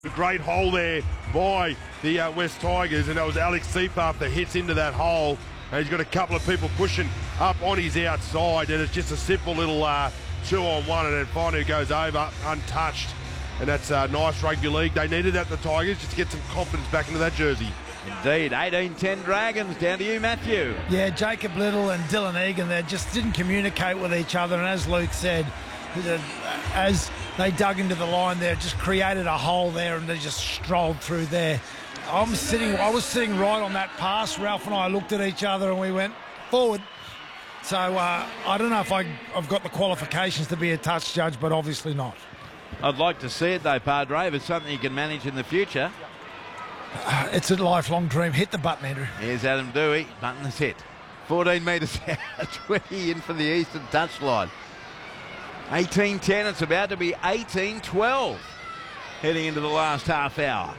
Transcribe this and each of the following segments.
A great hole there by the West Tigers, and that was Alex Seyfarth that hits into that hole, and he's got a couple of people pushing up on his outside, and it's just a simple little 2-on-1, and then finally it goes over untouched, and that's nice rugby league. They needed that, the Tigers, just to get some confidence back into that jersey. Indeed. 18-10 Dragons. Down to you, Matthew. Yeah, Jacob Little and Dylan Egan, they just didn't communicate with each other, and as Luke said, as they dug into the line there, just created a hole there, and they just strolled through there. I was sitting right on that pass. Ralph and I looked at each other and we went forward. So I don't know if I've got the qualifications to be a touch judge, but obviously not. I'd like to see it though, Padre, if it's something you can manage in the future. It's a lifelong dream. Hit the button, Andrew. Here's Adam Dewey. Button is hit. 14 metres out, 20 in for the eastern touchline. 18-10, it's about to be 18-12 heading into the last half hour.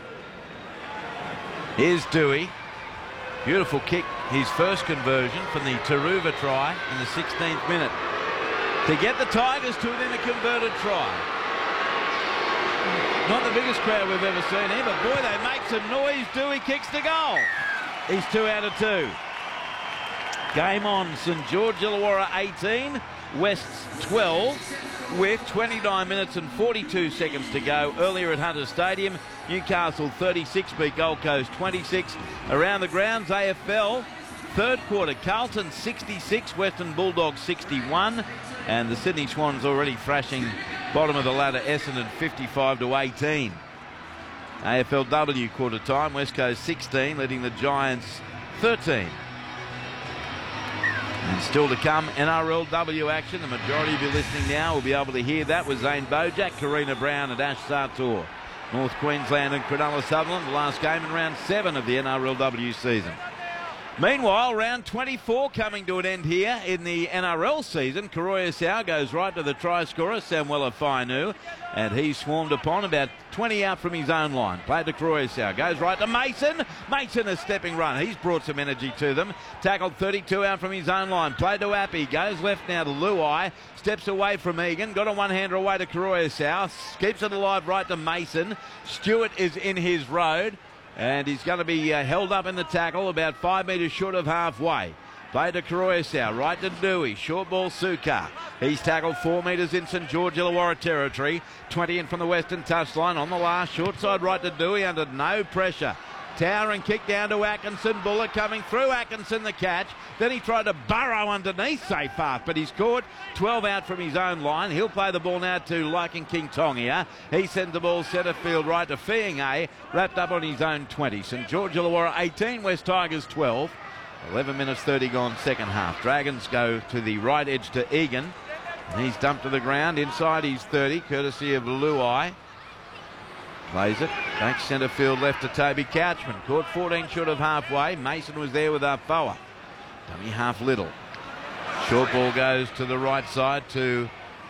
Here's Dewey. Beautiful kick, his first conversion from the Taruva try in the 16th minute to get the Tigers to within a converted try. Not the biggest crowd we've ever seen here, but boy, they make some noise. Dewey kicks the goal. He's 2 out of 2. Game on. St George Illawarra 18, West's 12, with 29 minutes and 42 seconds to go. Earlier at Hunter Stadium, Newcastle 36 beat Gold Coast 26. Around the grounds, AFL third quarter, Carlton 66, Western Bulldogs 61, and the Sydney Swans already thrashing bottom of the ladder Essendon 55-18. AFLW quarter time, West Coast 16, leading the Giants 13. And still to come, NRLW action. The majority of you listening now will be able to hear that with Zane Bojack, Karina Brown and Ash Sartor. North Queensland and Cronulla Sutherland, the last game in round 7 of the NRLW season. Meanwhile, round 24 coming to an end here in the NRL season. Karoya Sau goes right to the try scorer, Samuela Fainu, and he's swarmed upon about 20 out from his own line. Played to Karoya Sau, goes right to Mason. Mason a stepping run. He's brought some energy to them. Tackled 32 out from his own line. Played to Appy, goes left now to Luai. Steps away from Egan, got a one-hander away to Karoya Sau. Keeps it alive right to Mason. Stewart is in his road. And he's going to be held up in the tackle about 5 metres short of halfway. Play to Karoya Sau, right to Dewey, short ball Sukar. He's tackled 4 metres in St George Illawarra territory. 20 in from the western touchline on the last, short side right to Dewey under no pressure. Towering kick down to Atkinson. Buller coming through. Atkinson the catch. Then he tried to burrow underneath Seyfarth, but he's caught. 12 out from his own line. He'll play the ball now to Larkin King Tongia. He sends the ball centre field right to Fiinga, wrapped up on his own 20. St George Illawarra 18, West Tigers 12. 11 minutes 30 gone second half. Dragons go to the right edge to Egan. And he's dumped to the ground inside his 30, courtesy of Luai. Plays it, back centre field left to Toby Couchman. Caught 14 short of halfway. Mason was there with Arfoa. Dummy half Little. Short ball goes to the right side to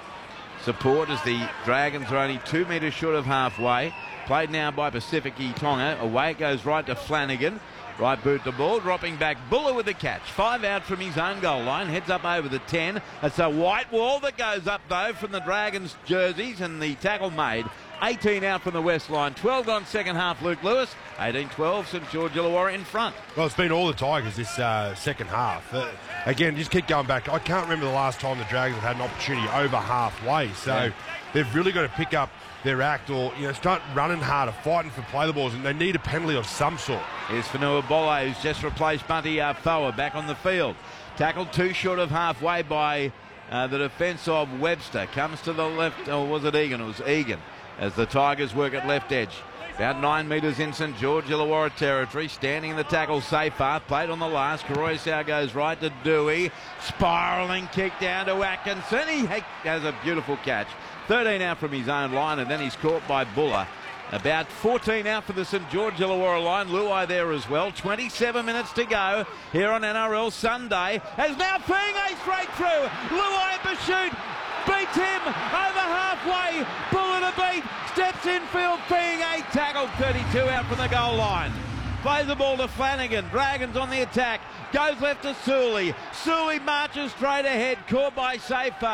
support as the Dragons are only 2 metres short of halfway. Played now by Pacifici Tonga. Away it goes right to Flanagan. Right boot the ball, dropping back. Buller with the catch. 5 out from his own goal line. Heads up over the 10. It's a white wall that goes up though from the Dragons jerseys, and the tackle made. 18 out from the west line. 12 gone second half, Luke Lewis. 18-12, St George Illawarra in front. Well, it's been all the Tigers this second half. Again, just keep going back. I can't remember the last time the Dragons have had an opportunity over halfway. So they've really got to pick up their act, or start running harder, fighting for play the balls, and they need a penalty of some sort. Here's Fanua Bolle, who's just replaced Bunty Arfoa back on the field. Tackled 2 short of halfway by the defence of Webster. Comes to the left, or was it Egan? It was Egan, as the Tigers work at left edge. About 9 metres in St George Illawarra territory. Standing in the tackle, Seyfarth. Played on the last. Karoya Sau goes right to Dewey. Spiralling kick down to Atkinson. He has a beautiful catch. 13 out from his own line, and then he's caught by Buller. About 14 out for the St George Illawarra line. Luai there as well. 27 minutes to go here on NRL Sunday. As now Fiinga straight through. Luai Bashoot beats him over halfway. Buller to beat. Steps infield. Fiinga tackled. 32 out from the goal line. Plays the ball to Flanagan. Dragons on the attack. Goes left to Sully. Sully marches straight ahead. Caught by Seyfarth.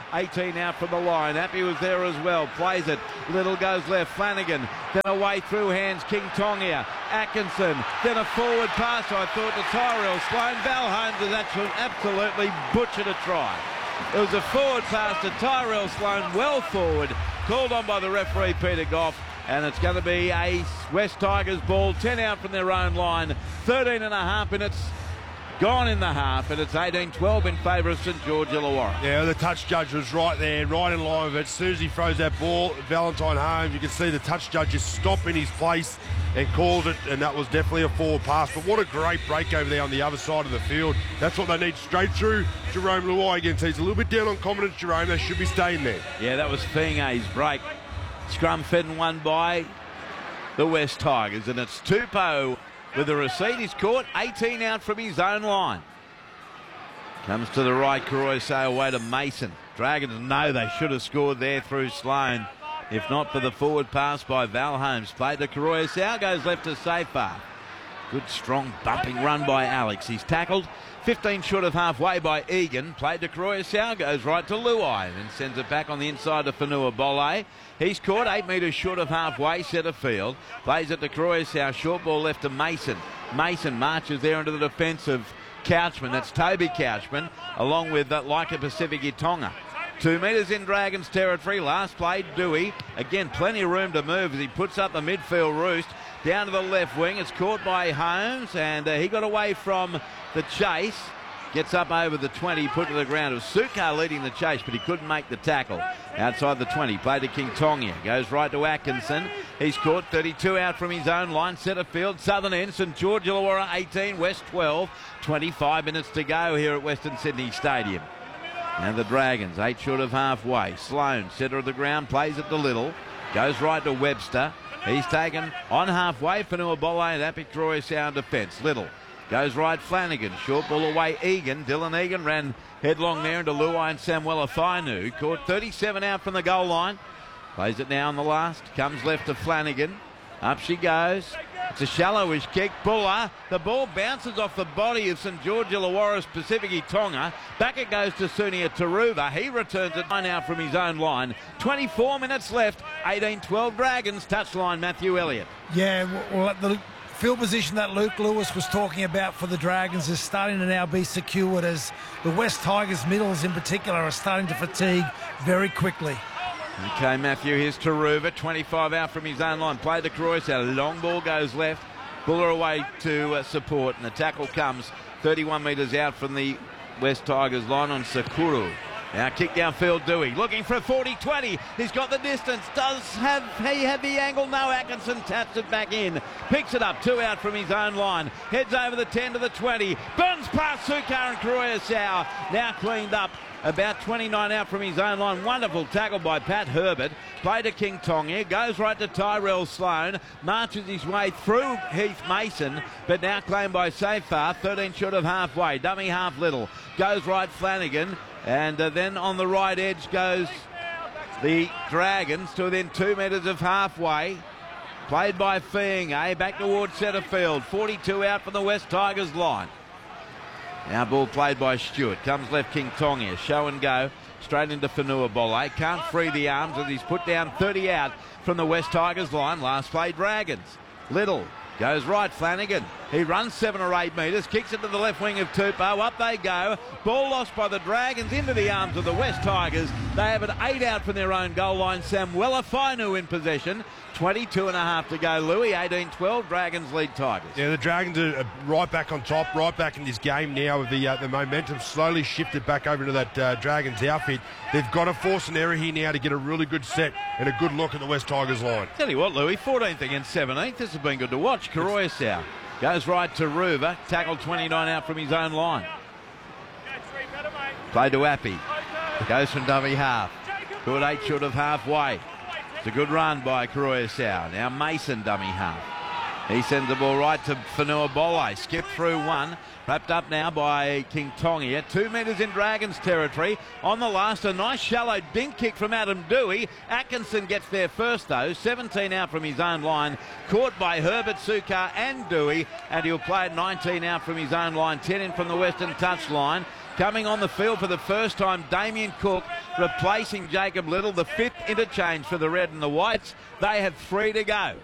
18 out from the line. Happy was there as well. Plays it. Little goes left. Flanagan. Then away through hands. King Tongia. Atkinson. Then a forward pass, I thought, to Tyrell Sloan. Val Holmes has actually absolutely butchered a try. It was a forward pass to Tyrell Sloan, well forward. Called on by the referee, Peter Goff. And it's going to be a West Tigers ball. 10 out from their own line. 13 and a half minutes gone in the half, and it's 18-12 in favour of St George Illawarra. Yeah, the touch judge was right there, right in line with it. As soon as he throws that ball, Valentine Holmes, you can see the touch judge just stop in his place and calls it, and that was definitely a forward pass. But what a great break over there on the other side of the field. That's what they need, straight through Jerome Luai again. So he's a little bit down on confidence, Jerome. They should be staying there. Yeah, that was Fingay's break. Scrum fed and won by the West Tigers, and it's Tupou with the receipt. He's caught 18 out from his own line. Comes to the right, Karoise away to Mason. Dragons know they should have scored there through Sloan, if not for the forward pass by Val Holmes. Played to Karoise, goes left to Safar. Good strong bumping run by Alex. He's tackled 15 short of halfway by Egan. Played to Karoise, goes right to Luai and sends it back on the inside to Fanua Bolle. He's caught 8 metres short of halfway, centre field. Plays it to Karoise, short ball left to Mason. Mason marches there into the defence of Couchman. That's Toby Couchman, along with Laika Pacific Itonga. 2 metres in Dragons territory. Last play, Dewey. Again, plenty of room to move as he puts up the midfield roost. Down to the left wing. It's caught by Holmes, and he got away from the chase. Gets up over the 20, put to the ground. It was Sukar leading the chase, but he couldn't make the tackle. Outside the 20, played to King Tongia. Goes right to Atkinson. He's caught 32 out from his own line. Centre field, southern end. St George Illawarra 18, West 12. 25 minutes to go here at Western Sydney Stadium. And the Dragons, 8 short of halfway. Sloan, centre of the ground, plays it to Little. Goes right to Webster. He's taken on halfway. Fanua Bolle and Happy Karoise on defence. Little. Goes right, Flanagan. Short ball away, Egan. Dylan Egan ran headlong there into Luai and Samuela Fainu. Caught 37 out from the goal line. Plays it now on the last. Comes left to Flanagan. Up she goes. It's a shallowish kick. Buller. The ball bounces off the body of St George Illawarra's Pacific Itonga. Back it goes to Sunia Taruva. He returns it 9 out from his own line. 24 minutes left. 18-12 Dragons. Touchline Matthew Elliott. Yeah, well, the field position that Luke Lewis was talking about for the Dragons is starting to now be secured, as the West Tigers middles in particular are starting to fatigue very quickly. Okay, Matthew, here's Taruva, 25 out from his own line. Played to Croyce, a long ball goes left. Buller away to support, and the tackle comes 31 metres out from the West Tigers line on Sakuru. Now kick downfield, Dewey, looking for a 40-20. He's got the distance. Does he have the angle? No, Atkinson taps it back in. Picks it up, 2 out from his own line. Heads over the 10 to the 20. Burns past Sukar and Karoyasau. Now cleaned up. About 29 out from his own line. Wonderful tackle by Pat Herbert. Play to King Tongia. Goes right to Tyrell Sloan. Marches his way through Heath Mason. But now claimed by Safar. 13 short of halfway. Dummy half Little. Goes right Flanagan. And then on the right edge goes the Dragons to within 2 metres of halfway. Played by Feing. Back towards centre field. 42 out from the West Tigers line. Now ball played by Stewart. Comes left King Tongia. Show and go. Straight into Fanua Bolle. Can't free the arms as he's put down 30 out from the West Tigers line. Last play Dragons. Little goes right Flanagan. He runs 7 or 8 metres. Kicks it to the left wing of Tupou. Up they go. Ball lost by the Dragons into the arms of the West Tigers. They have it 8 out from their own goal line. Samuela Fainu in possession. 22 and a half to go, Louis. 18-12, Dragons lead Tigers. Yeah, the Dragons are right back on top, right back in this game now with the momentum slowly shifted back over to that Dragons outfit. They've got to force an error here now to get a really good set and a good look at the West Tigers line. Tell you what, Louis, 14th against 17th. This has been good to watch. Karoyasau goes right to Ruva. Tackled 29 out from his own line. Play to Appy. Goes from dummy half. Good 8 short of halfway. It's a good run by Karoyasau. Now Mason dummy half. He sends the ball right to Fanua Bolle. Skip through one. Wrapped up now by King Tongia. 2 metres in Dragons territory. On the last, a nice shallow dink kick from Adam Dewey. Atkinson gets there first though. 17 out from his own line. Caught by Herbert, Sukar and Dewey. And he'll play at 19 out from his own line. 10 in from the western touchline. Coming on the field for the first time, Damien Cook replacing Jacob Little. The 5th interchange for the red and the whites. They have 3 to go.